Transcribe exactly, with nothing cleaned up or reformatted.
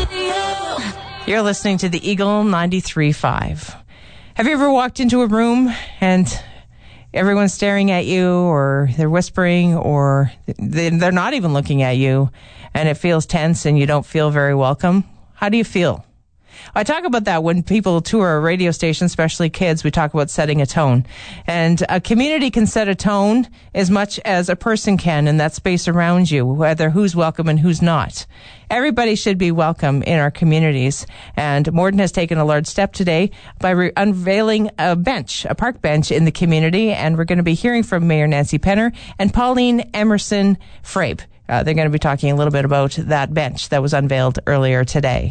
You're listening to the Eagle ninety-three point five. Have you ever walked into a room and everyone's staring at you, or they're whispering, or they're not even looking at you, and it feels tense and you don't feel very welcome? How do you feel? I talk about that when people tour a radio station, especially kids. We talk about setting a tone. And a community can set a tone as much as a person can in that space around you, whether who's welcome and who's not. Everybody should be welcome in our communities. And Morden has taken a large step today by re- unveiling a bench, a park bench in the community. And we're going to be hearing from Mayor Nancy Penner and Pauline Emerson Frape. Uh, they're going to be talking a little bit about that bench that was unveiled earlier today.